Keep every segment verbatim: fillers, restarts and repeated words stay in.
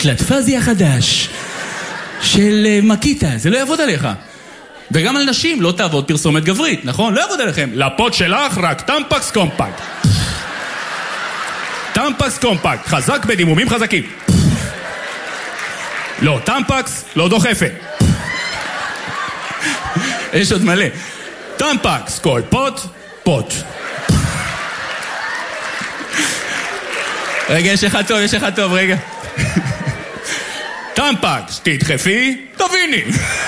תלת פאזי החדש של מקיטה, זה לא יעבוד עליך. וגם על נשים לא תעבוד פרסומת גברית, נכון? לא יעבוד עליכם. לפות שלך רק טמפקס קומפקט. טמפקס קומפקט, חזק בדימומים חזקים. לא, טמפקס לא דוחפת. יש עוד מלא. טמפקס, כל פוט, פוט. רגע, יש אחד טוב, יש אחד טוב, רגע. טמפקס, תדחפי, תביני.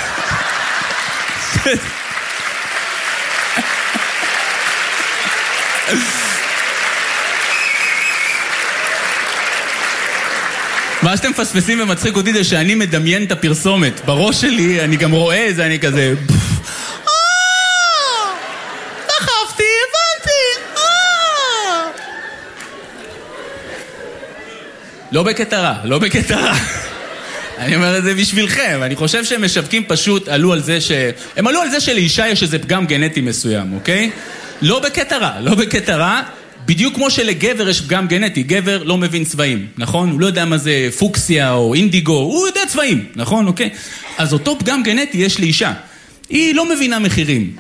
מה שאתם מפספסים ומצחיק אותי זה שאני מדמיין את הפרסומת. בראש שלי אני גם רואה את זה, אני כזה... דחפתי, הבנתי. לא בקטע רע, לא בקטע רע. אני אומר את זה בשבילכם. אני חושב שהם משווקים פשוט עלו על זה ש... הם עלו על זה שלאישה יש איזה פגם גנטי מסוים, אוקיי? לא בקטע רע, לא בקטע רע. בדיוק כמו שלגבר יש פגם גנטי, גבר לא מבין צבעים, נכון? הוא לא יודע מה זה פוקסיה או אינדיגו, הוא יודע צבעים, נכון? אוקיי? אז אותו פגם גנטי יש לאישה. היא לא מבינה מחירים.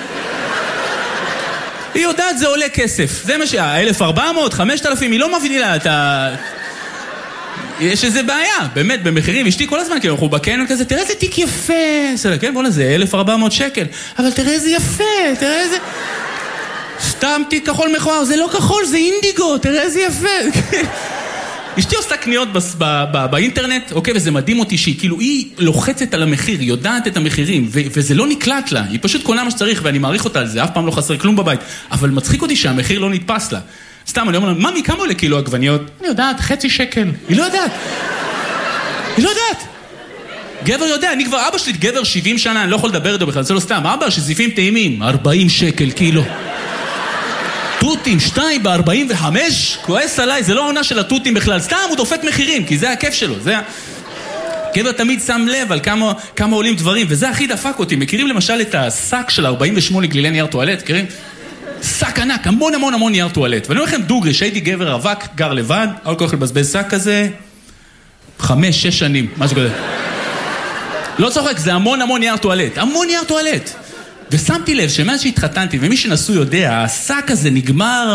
היא יודעת זה עולה כסף. זה מה שה... אלף וארבע מאות, חמשת אלפים, היא לא מבינה את ה... יש איזה בעיה, באמת, במחירים. אשתי כל הזמן, כאילו, אנחנו בקניון כזה, תראה איזה תיק יפה. כן, בוא לזה, אלף וארבע מאות שקל. אבל תראה איזה יפה, תראה איזה... סתם תיק כחול מכוער, זה לא כחול, זה אינדיגו, תראה איזה יפה. אשתי עושה קניות באינטרנט, אוקיי, וזה מדהים אותי שהיא, כאילו, היא לוחצת על המחיר, היא יודעת את המחירים, וזה לא נקלט לה, היא פשוט קונה מה שצריך, ואני מעריך אותה על זה, אף פעם לא חסר כלום בבית, אבל מצחיק אותי שהמחיר לא נתפס לה. סתם, אני אומר לה, ממי, כמה עולה קילו עגבניות? אני יודעת, חצי שקל. היא לא יודעת. היא לא יודעת. גבר יודע, אני כבר, אבא שלי גבר שבעים שנה, אני לא יכול לדבר איתו בכלל, זה לא סתם, אבא שזיפים טעימים, ארבעים שקל קילו. טוטים, שתיים ב-ארבעים וחמש, כועס עליי, זה לא העונה של הטוטים בכלל, סתם הוא דופק מחירים, כי זה הכיף שלו, זה... גבר תמיד שם לב על כמה, כמה עולים דברים, וזה הכי דפק אותי. מכירים למשל את השק של ארבעים ושמונה גלילי נייר טואלט, מכירים? שק ענק, המון המון המון נייר טואלט. ואני אומר לכם דוגרי, שהייתי גבר רווק, גר לבד, היה כל כך לבזבז שק כזה, חמש, שש שנים, משהו כזה. לא צוחק, זה המון המון נייר טואלט, המון נייר טואלט. ושמתי לב שמאז שהתחתנתי, ומי שנסו יודע, השק הזה נגמר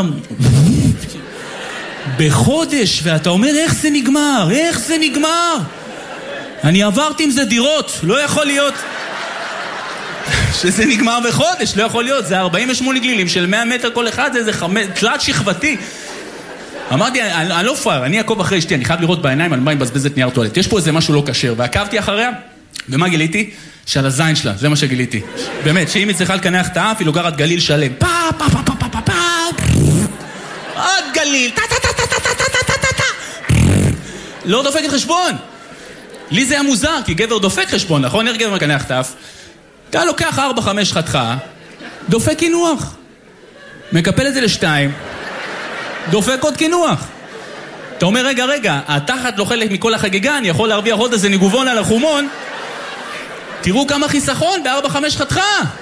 בחודש, ואתה אומר, איך זה נגמר? איך זה נגמר? אני עברתי עם זה דירות, לא יכול להיות שזה נגמר בחודש, לא יכול להיות, זה ארבעים ושמונה גלילים של מאה מטר כל אחד, זה איזה חמש, תלת שכבתי. אמרתי, אני, אני לא פראייר, אני אעקוב אחרי אשתי, אני חייב לראות בעיניים על מה היא מבזבזת נייר טואלט. יש פה איזה משהו לא כשר, ועקבתי אחריה, ומה גיליתי? שעל הזין שלה, זה מה שגיליתי. באמת, שאם היא צריכה לקנח את האף, היא לוגרת גליל שלם. פה, פה, פה, פה, פה, פה, פה. עוד גליל. טה, טה, טה, טה, טה, טה, טה, טה, טה. לא דופק חשבון. לי זה היה מוזר, כי גבר דופק חשבון, נכון? איך גבר מקנח את האף? אתה לוקח ארבע, חמש חתכה, דופק כינוח. מקפל את זה לשתיים, דופק עוד כינוח. אתה אומר, רגע, רגע, התחת לא חלק מכל החגיגה, אני יכול להרוויח עוד איזה ניגובון על החומון. תראו כמה חיסכון בארבע חמש חתכה.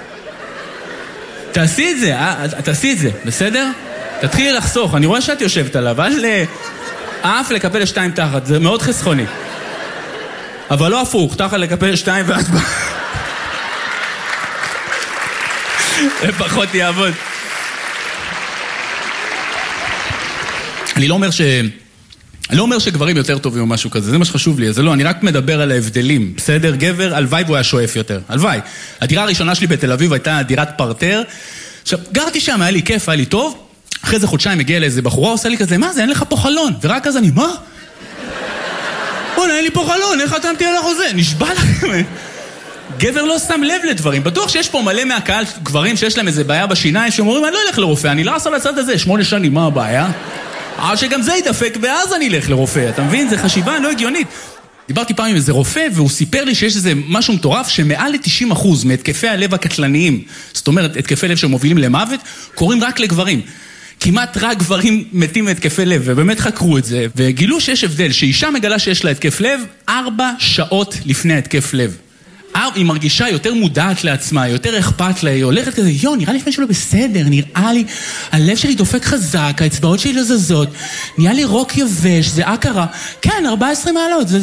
תעשי את זה, תעשי את זה, בסדר? תתחילי לחסוך, אני רואה שאת יושבת עליו, אבל אף לקפל לשתיים תחת, זה מאוד חסכוני. אבל לא הפוך, תחת לקפל לשתיים ואת בא. לפחות יעבוד. אני לא אומר ש... אני לא אומר שגברים יותר טובים או משהו כזה, זה מה שחשוב לי, זה לא, אני רק מדבר על ההבדלים, בסדר? גבר, הלוואי והוא היה שואף יותר, הלוואי. הדירה הראשונה שלי בתל אביב הייתה דירת פרטר, עכשיו, גרתי שם, היה לי כיף, היה לי טוב, אחרי זה חודשיים הגיע לאיזה בחורה, עושה לי כזה, מה זה, אין לך פה חלון, ורק אז אני, מה? בוא'נה, אין לי פה חלון, איך חתמתי על החוזה? נשבע לכם. גבר לא שם לב לדברים, בטוח שיש פה מלא מהקהל גברים שיש להם איזה בעיה בשיניים, שאומרים, אני לא אלך לרופא, אני לא אעשה לצד הזה, שמונה שנים, מה הבעיה? עד שגם זה ידפק, ואז אני אלך לרופא, אתה מבין? זה חשיבה לא הגיונית. דיברתי פעם עם איזה רופא, והוא סיפר לי שיש איזה משהו מטורף, שמעל ל-תשעים אחוז מהתקפי הלב הקטלניים, זאת אומרת, התקפי לב שמובילים למוות, קורים רק לגברים. כמעט רק גברים מתים מהתקפי לב, ובאמת חקרו את זה, וגילו שיש הבדל, שאישה מגלה שיש לה התקף לב, ארבע שעות לפני התקף לב. היא מרגישה יותר מודעת לעצמה, יותר אכפת לה, היא הולכת כזה, יו, נראה לי לפני שלא בסדר, נראה לי, הלב שלי דופק חזק, האצבעות שלי לא זזות, נראה לי רוק יבש, זה אקרה, כן, ארבע עשרה מעלות, זה